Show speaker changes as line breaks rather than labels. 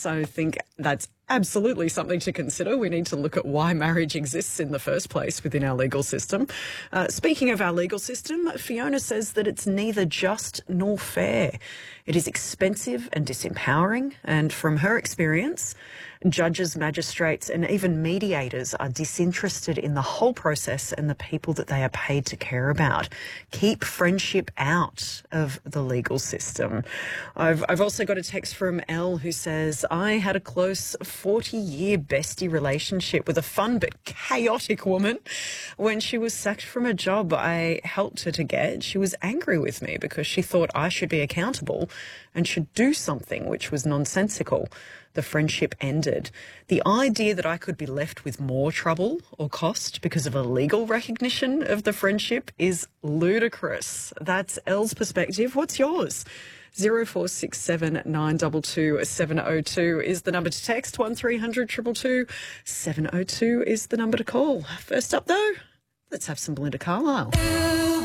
Yes, I think that's absolutely something to consider. We need to look at why marriage exists in the first place within our legal system. Speaking of our legal system, Fiona says that it's neither just nor fair. It is expensive and disempowering, and from her experience, judges, magistrates and even mediators are disinterested in the whole process and the people that they are paid to care about. Keep friendship out of the legal system. I've also got a text from Elle who says, I had a close 40-year bestie relationship with a fun but chaotic woman. When she was sacked from a job I helped her to get, she was angry with me because she thought I should be accountable and should do something which was nonsensical. The friendship ended. The idea that I could be left with more trouble or cost because of a legal recognition of the friendship is ludicrous. That's Elle's perspective. What's yours? 0467 922 702 is the number to text. 1300 222 702 is the number to call. First up, though, let's have some Belinda Carlisle.